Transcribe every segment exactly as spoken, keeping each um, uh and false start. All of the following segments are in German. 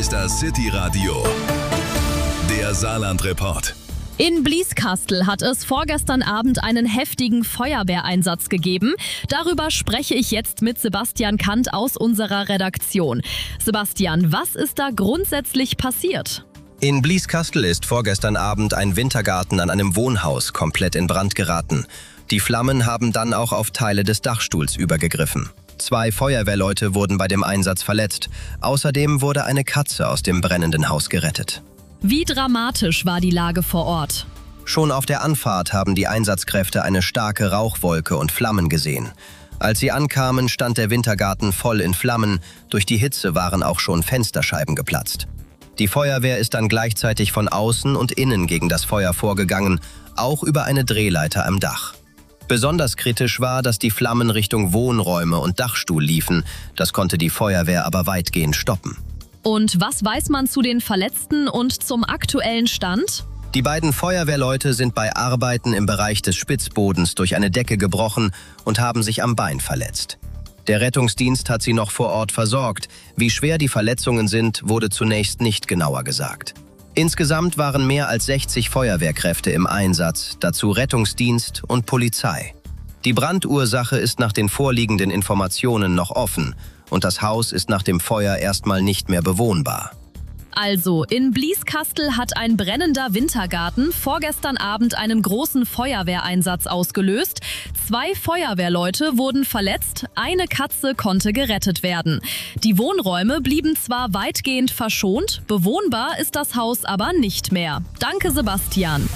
ist das City Radio, der Saarland-Report. In Blieskastel hat es vorgestern Abend einen heftigen Feuerwehreinsatz gegeben. Darüber spreche ich jetzt mit Sebastian Kant aus unserer Redaktion. Sebastian, was ist da grundsätzlich passiert? In Blieskastel ist vorgestern Abend ein Wintergarten an einem Wohnhaus komplett in Brand geraten. Die Flammen haben dann auch auf Teile des Dachstuhls übergegriffen. Zwei Feuerwehrleute wurden bei dem Einsatz verletzt. Außerdem wurde eine Katze aus dem brennenden Haus gerettet. Wie dramatisch war die Lage vor Ort? Schon auf der Anfahrt haben die Einsatzkräfte eine starke Rauchwolke und Flammen gesehen. Als sie ankamen, stand der Wintergarten voll in Flammen. Durch die Hitze waren auch schon Fensterscheiben geplatzt. Die Feuerwehr ist dann gleichzeitig von außen und innen gegen das Feuer vorgegangen, auch über eine Drehleiter am Dach. Besonders kritisch war, dass die Flammen Richtung Wohnräume und Dachstuhl liefen. Das konnte die Feuerwehr aber weitgehend stoppen. Und was weiß man zu den Verletzten und zum aktuellen Stand? Die beiden Feuerwehrleute sind bei Arbeiten im Bereich des Spitzbodens durch eine Decke gebrochen und haben sich am Bein verletzt. Der Rettungsdienst hat sie noch vor Ort versorgt. Wie schwer die Verletzungen sind, wurde zunächst nicht genauer gesagt. Insgesamt waren mehr als sechzig Feuerwehrkräfte im Einsatz, dazu Rettungsdienst und Polizei. Die Brandursache ist nach den vorliegenden Informationen noch offen und das Haus ist nach dem Feuer erstmal nicht mehr bewohnbar. Also, in Blieskastel hat ein brennender Wintergarten vorgestern Abend einen großen Feuerwehreinsatz ausgelöst. Zwei Feuerwehrleute wurden verletzt, eine Katze konnte gerettet werden. Die Wohnräume blieben zwar weitgehend verschont, bewohnbar ist das Haus aber nicht mehr. Danke, Sebastian.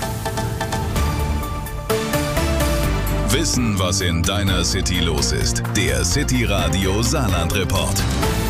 Wissen, was in deiner City los ist. Der City Radio Saarland-Report.